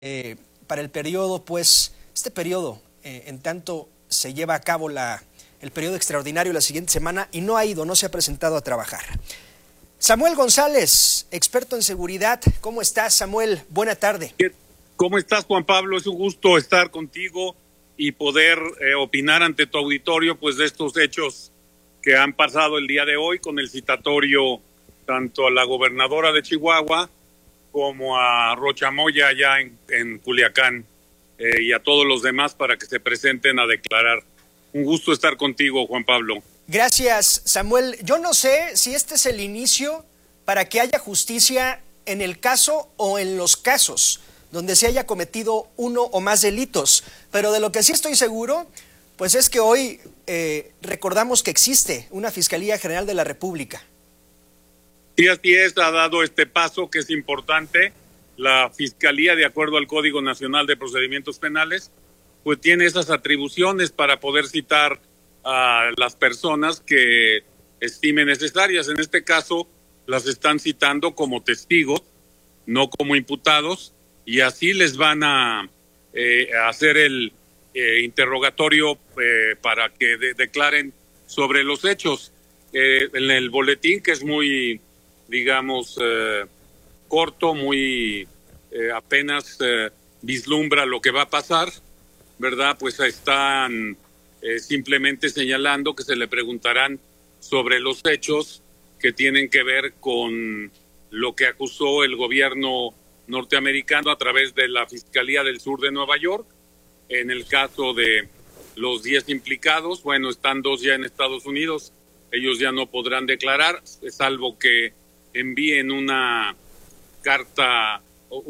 para el periodo, pues, este periodo, en tanto se lleva a cabo el periodo extraordinario la siguiente semana y no se ha presentado a trabajar. Samuel González, experto en seguridad, ¿cómo estás, Samuel? Buena tarde. ¿Cómo estás, Juan Pablo? Es un gusto estar contigo y poder opinar ante tu auditorio, pues, de estos hechos que han pasado el día de hoy con el citatorio tanto a la gobernadora de Chihuahua como a Rocha Moya allá en Culiacán y a todos los demás para que se presenten a declarar. Un gusto estar contigo, Juan Pablo. Gracias, Samuel. Yo no sé si este es el inicio para que haya justicia en el caso o en los casos donde se haya cometido uno o más delitos, pero de lo que sí estoy seguro, pues es que hoy recordamos que existe una Fiscalía General de la República. Sí, así es, ha dado este paso que es importante. La Fiscalía, de acuerdo al Código Nacional de Procedimientos Penales, pues tiene esas atribuciones para poder citar a las personas que estime necesarias. En este caso, las están citando como testigos, no como imputados, y así les van a hacer el interrogatorio para que declaren sobre los hechos. En el boletín, que es muy, digamos, corto, muy apenas vislumbra lo que va a pasar, ¿verdad? Pues están simplemente señalando que se le preguntarán sobre los hechos que tienen que ver con lo que acusó el gobierno norteamericano a través de la Fiscalía del Sur de Nueva York. En el caso de los 10 implicados, bueno, están 2 ya en Estados Unidos, ellos ya no podrán declarar, salvo que envíen una carta,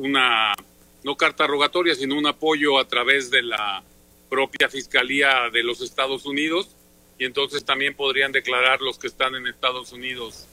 no carta rogatoria, sino un apoyo a través de la propia Fiscalía de los Estados Unidos, y entonces también podrían declarar los que están en Estados Unidos,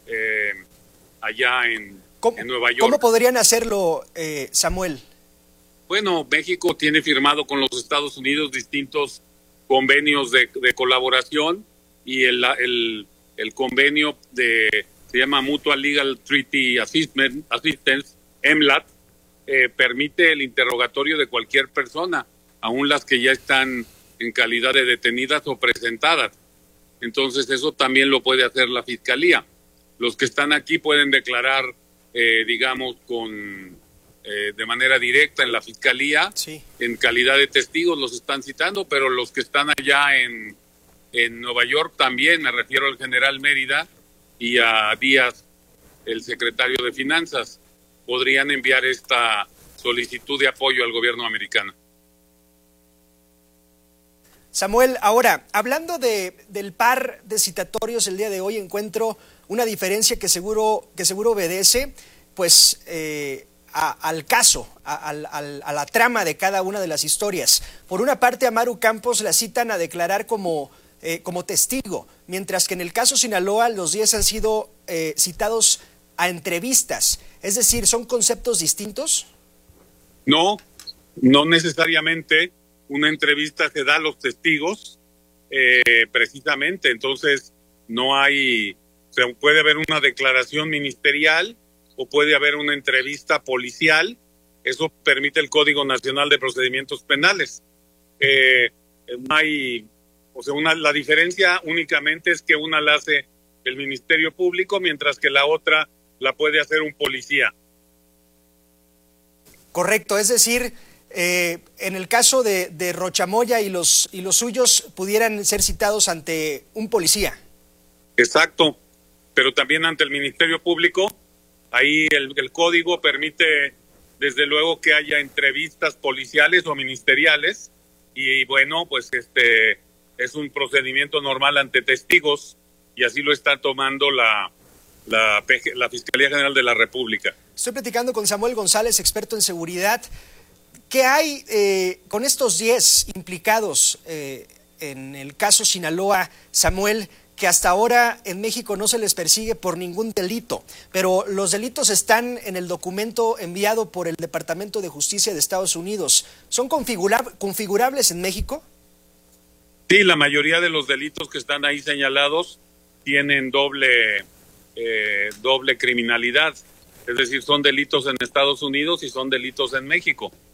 allá en Nueva York. ¿Cómo podrían hacerlo, Samuel? Bueno, México tiene firmado con los Estados Unidos distintos convenios de colaboración, y el convenio se llama Mutual Legal Treaty Assistance, MLAT, permite el interrogatorio de cualquier persona, aun las que ya están en calidad de detenidas o presentadas. Entonces eso también lo puede hacer la Fiscalía. Los que están aquí pueden declarar, digamos, de manera directa en la Fiscalía, sí. En calidad de testigos los están citando, pero los que están allá en Nueva York también, me refiero al general Mérida y a Díaz, el secretario de Finanzas, podrían enviar esta solicitud de apoyo al gobierno americano. Samuel, ahora, hablando del par de citatorios el día de hoy, encuentro una diferencia que seguro obedece, pues, al caso, a la trama de cada una de las historias. Por una parte, a Maru Campos la citan a declarar como testigo, mientras que en el caso Sinaloa los 10 han sido citados a entrevistas. Es decir, ¿son conceptos distintos? No necesariamente. Una entrevista se da a los testigos, precisamente. Entonces, puede haber una declaración ministerial o puede haber una entrevista policial. Eso permite el Código Nacional de Procedimientos Penales. La diferencia únicamente es que una la hace el Ministerio Público, mientras que la otra la puede hacer un policía. Correcto, es decir, en el caso de Rocha Moya y los suyos pudieran ser citados ante un policía. Exacto, pero también ante el Ministerio Público. Ahí el código permite, desde luego, que haya entrevistas policiales o ministeriales, y bueno, pues es un procedimiento normal ante testigos, y así lo está tomando la Fiscalía General de la República. Estoy platicando con Samuel González, experto en seguridad. ¿Qué hay con estos 10 implicados en el caso Sinaloa, Samuel, que hasta ahora en México no se les persigue por ningún delito, pero los delitos están en el documento enviado por el Departamento de Justicia de Estados Unidos? ¿Son configurables en México? Sí, la mayoría de los delitos que están ahí señalados tienen doble criminalidad, es decir, son delitos en Estados Unidos y son delitos en México.